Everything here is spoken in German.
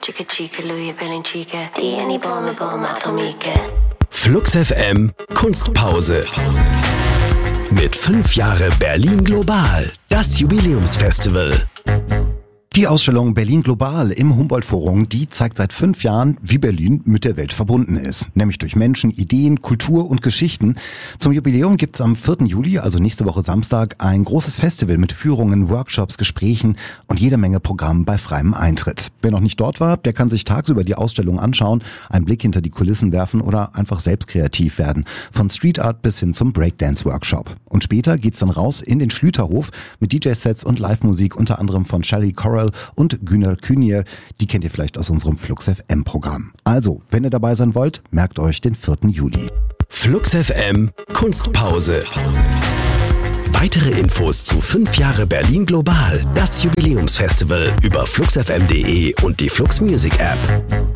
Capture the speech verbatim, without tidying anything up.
Chica chica, Louis Chica, Tieni bombe bombe atomique. Flux F M Kunstpause. Mit fünf Jahre Berlin Global, das Jubiläumsfestival. Die Ausstellung Berlin Global im Humboldt-Forum, die zeigt seit fünf Jahren, wie Berlin mit der Welt verbunden ist. Nämlich durch Menschen, Ideen, Kultur und Geschichten. Zum Jubiläum gibt's am vierten Juli, also nächste Woche Samstag, ein großes Festival mit Führungen, Workshops, Gesprächen und jede Menge Programm bei freiem Eintritt. Wer noch nicht dort war, der kann sich tagsüber die Ausstellung anschauen, einen Blick hinter die Kulissen werfen oder einfach selbst kreativ werden. Von Street Art bis hin zum Breakdance-Workshop. Und später geht's dann raus in den Schlüterhof mit D J-Sets und Live-Musik, unter anderem von Shelley Coral und Güner Künier, die kennt ihr vielleicht aus unserem Flux F M-Programm. Also, wenn ihr dabei sein wollt, merkt euch den vierten Juli. Flux F M Kunstpause. Weitere Infos zu fünf Jahre Berlin Global, das Jubiläumsfestival über flux f m punkt de und die Flux Music App.